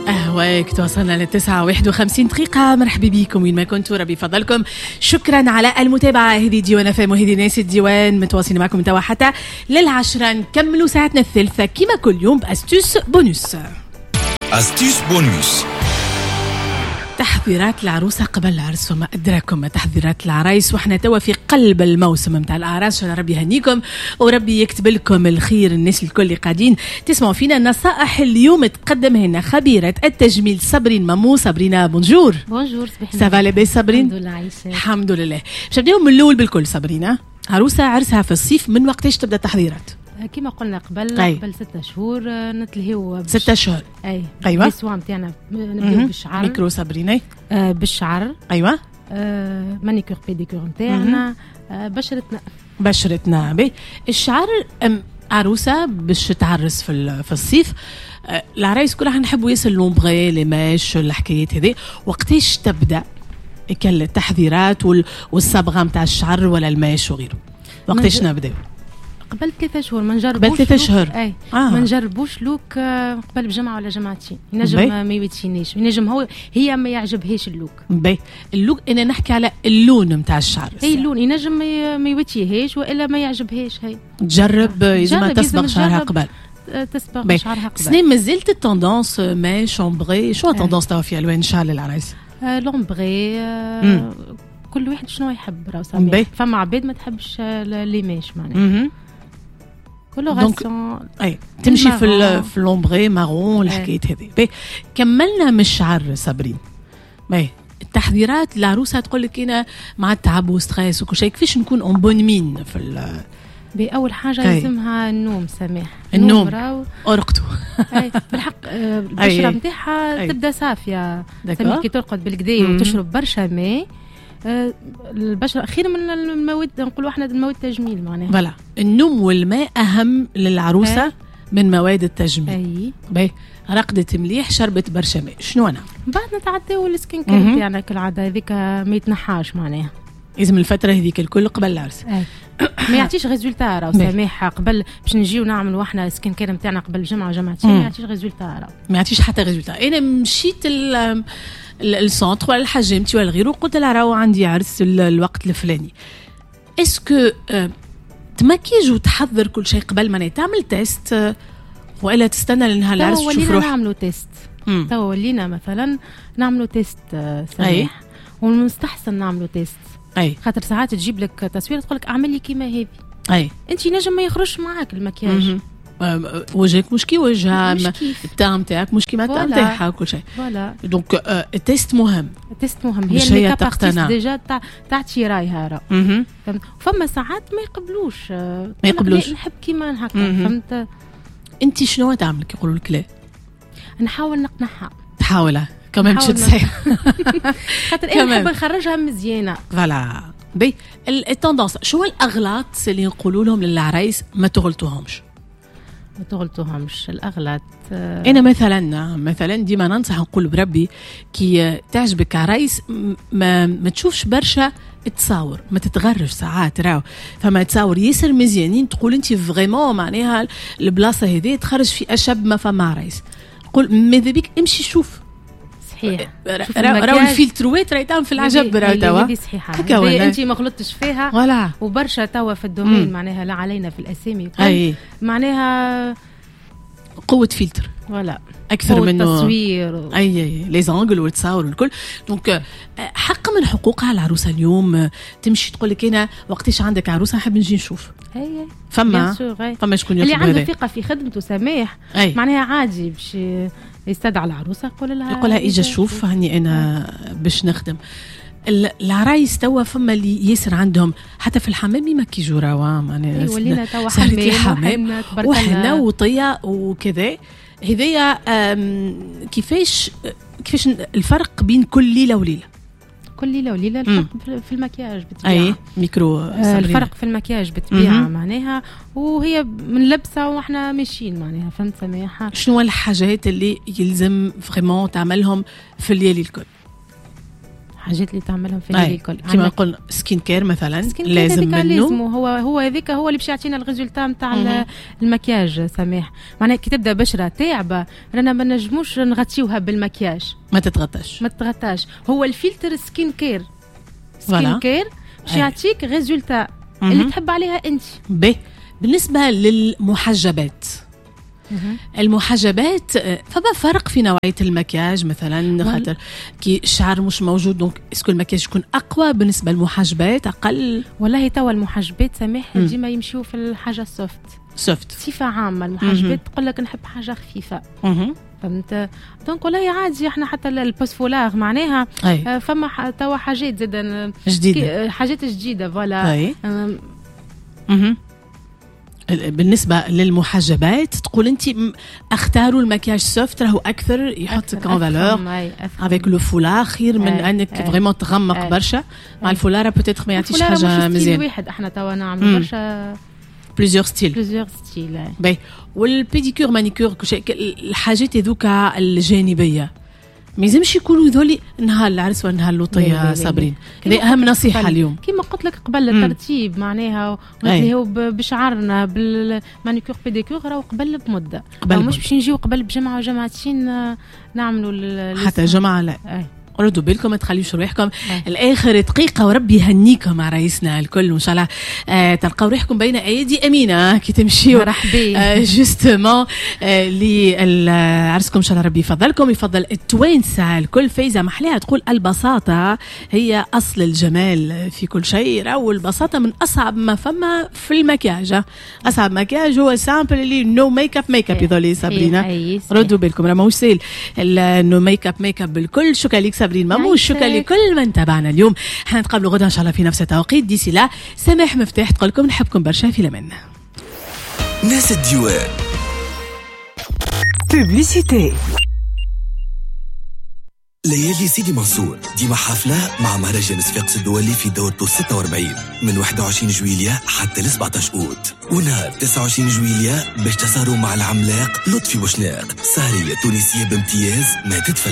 أهواك توصلنا ل9:51 مرحبا بكم وين ما كنتوا ربي فضلكم. شكرا على المتابعة. هذه ديوان فام وهذه ناس الديوان متواصلين معكم توا حتى لل10. نكملوا ساعتنا الثالثة كما كل يوم بأستوس بونوس. أستوس بونوس. تحضيرات العروسة قبل العرس وما أدراكم ما تحضيرات العرايس، وإحنا توا في قلب الموسم متاع الأعراس. ربي يهنيكم وربي يكتب لكم الخير. الناس الكل اللي قاعدين تسمعوا فينا نصائح اليوم تقدمها لنا خبيرة التجميل صابرين مامو. صابرينا بونجور. بونجور صباح سافا لاباس صابرين؟ الحمد لله عايشة الحمد لله. باش نبداو من الأول بالكل. صابرينا عروسة عرسها في الصيف، من وقتاش تبدأ التحضيرات؟ كما قلنا قبل 6 شهور نتلهيو 6 شهور. ايوه السوا نتاعنا نبداو بالشعر. ميكرو صابرينا بالشعر. ايوه مانيكور بيديكور نتاعنا. بشرتنا بي الشعر. عروسه باش تعرس في الصيف. العرايس كلها نحبوا ياسر لومبغي لي ماش الحكايات هذه. وقتاش تبدا التحضيرات والصبغه نتاع الشعر ولا الماش وغيره؟ وقتاش نبداو؟ قبل 3 شهور ما نجربوش. قبل 3 شهور ما نجربوش لوك قبل بجمعة ولا جمعتين. ينجم ما يوتشينيش، ينجم هي ما يعجبهاش اللوك. اللوك انا نحكي على اللون نتاع الشعر. اي اللون ينجم ما يوتشيهاش والا ما يعجبهاش. هي تجرب لازم تصبغ شعرها قبل. تصبغ شعرها قبل. سنين مازالت التوندونس ما شومبغي. شو التوندونس تاع في الوان الشعر للعرايس؟ لومبغي. كل واحد شنو يحب راهو. فما عباد ما تحبش لي ماش معناها. كولوراسيون تمشي في لومبغي مارون الحكايات هذه. كملنا من الشعر صابرين. التحضيرات العروسه تقول لك انا مع التعب وستريس وكل شيء، كيفاش نكون اون بون مين في بأول حاجة لازمها النوم سماح. النوم أرقته بالحق. البشرة نتاعها تبدا صافية سميح كي ترقد بالكدا وتشرب برشا ماء. البشرة خير من المواد. نقولوا احنا المواد التجميل معناها. فوالا النوم والماء أهم للعروسة من مواد التجميل. رقدت مليح، شربت برشا ماء. شنو أنا بعد نتعداو السكين كير نتاعنا كالعادة هذيك ما يتنحاش معناها. لازم الفترة هذيك الكل قبل العرس. ما يعطيش ريزولتا راهو سماح. قبل باش نجيو نعملوا احنا سكين كير نتاعنا قبل جمعة جمعتين ما يعطيش ريزولتا راهو. ما يعطيش حتى ريزولتا. أنا مشيت السونتر ولا حجمتي ولا غيره، قلت لها راهو عندي عرس الوقت الفلاني. اسكو تمكيج وتحضر كل شيء قبل ما تعمل تيست والا تستنى لنهار العرس تشوف روح؟ نعملوا تيست. توا ولينا مثلا نعملوا تيست سماح. والمستحسن نعملوا تيست. خاطر ساعات تجيب لك تصوير تقول لك اعمل لي كيما هذه. انت نجم ما يخرجش معاك المكياج. وجهك مش كي وجهها، التاع نتاعك مش كيما التاع نتاعها وكل شيء. دونك التيست مهم. التيست مهم. هي الميك اب ارتست ديجا تعطي رايها راه. فما ساعات ما يقبلوش. نحب كيما هكا. فهمت انت شنو تعمل كي يقولوا لك لا؟ نحاول نقنعها. تحاولها كمان مش تصيح. خاطر انا نحب نخرجها مزيانه. فوالا التندنس. شو الاغلاط اللي نقولوا لهم للعرايس ما تغلطوهمش؟ الأغلاط. أنا مثلا ديما ننصح نقول بربي كي تعجبك عرايس ما تشوفش برشا تصاور، ما تتغرش ساعات. راو فما تصاور ياسر مزيانين تقول انت فريمون معناها البلاصة هذه تخرج في أشب ما فما عرايس. قول ماذا بك امشي شوف. صحيح. راهو الفلتروات راهي تعمل في العجب. راهو توا هذه صحيحه. انت ما غلطتش فيها. وبرشا توا في الدومين معناها لا علينا في الاسامي معناها قوه فلتر ولا اكثر من التصوير. لي زانجل والتصاور والكل. دونك حق من حقوقها العروسه اليوم تمشي تقول لك انا وقتاش عندك عروسه نحب نجي نشوف. فما شكون اللي عنده ثقه في خدمته سماح معناها عادي باش يستدعى العروسه يقول لها اجي شوف هني انا باش نخدم. العرايس توا فما اللي ياسر عندهم حتى في الحمام يمكيجوا راهو معناها. ولينا توا حمام وحنا وطيه وكذا. هذيا كيفاش الفرق بين كل ليله وليله؟ الفرق في المكياج بالطبيعه. ميكرو الفرق في المكياج بالطبيعه معناها. وهي من لبسه واحنا ماشيين معناها. فهمت سماحه؟ شنو الحاجات اللي يلزم فريمون تعملهم في الليالي الكل؟ حاجات اللي تعملهم في الليل الكل. كما نقول سكين كير مثلا لازم منه. هو هذاك هو اللي باش يعطينا الريزولتا نتاع المكياج. سماح معناها كي تبدا بشره تاعبه رانا ما نجموش نغطيوها بالمكياج، ما تتغطاش. هو الفلتر سكين كير باش يعطيك ريزولتا اللي تحب عليها انت. بالنسبه للمحجبات، المحجبات فما فرق في نوعية المكياج مثلا؟ خاطر كي الشعر مش موجود دونك اسكو المكياج يكون أقوى بالنسبة للمحجبات أقل؟ والله توا المحجبات سماح ديما يمشيو في الحاجة سوفت صفة عامة. المحجبات تقول لك نحب حاجة خفيفة. فهمت؟ دونك والله عادي احنا حتى البوسفولار معناها فما توا حاجات زاد جديدة، حاجات جديدة فوالا. بالنسبة للمحجبات تقول أنت اختاروا المكياج سوفت راهو أكثر يحط كون فالور افيك لو فولار خير من أنك فريمون تغمق برشا مع الفولار بوتيتر ما يعطيش حاجة مزيان. واحد احنا توا نعمل برشا بليزيور ستيل. باهي والبيديكور مانيكور الحاجات هذوكا الجانبية ما يلزمش يكونوا ذولي نهار العرس ونهار اللوطية. صابرين هذه أهم نصيحة اليوم. كما قلت لك قبل الترتيب معناها نتلهيو بشعرنا بالمانيكور بيديكور راهو قبل بمدة، مش باش نجيو قبل بجمعة وجمعتين نعملوا حتى جمعة لا. ردوا بالكم ما تخليوش روحكم الاخر دقيقه وربي يهنيكم مع رئيسنا الكل وان شاء الله تلقاو روحكم بين ايادي امينه كي تمشيو جوستومون لعرسكم ان شاء الله. ربي يفضلكم يفضل التوانسه الكل. فايزه محلاها تقول البساطه هي اصل الجمال في كل شيء، راهو البساطه من اصعب ما فما في المكياج. اصعب مكياج هو سامبل اللي نو ميك اب يظل سابرينا. ردوا بالكم راه ماهوش سهل النو ميك اب بالكل. شكرا لك سابرين ماموش، شكرا لكل من تابعنا اليوم. حنتقابلوا غدا ان شاء الله في نفس التوقيت. ديسي لا سماح مفتاح تقول لكم نحبكم برشا في لمن ناس الديوان. بوبليسيتي. ليالي سيدي منصور ديما حفلة مع مهرجان صفاقس الدولي في دورته 46 من 21 جويلية حتى ل 17 أوت، ونهار 29 جويلية باش تسهروا مع العملاق لطفي بوشناق. سهرية تونسية بامتياز ما تدفل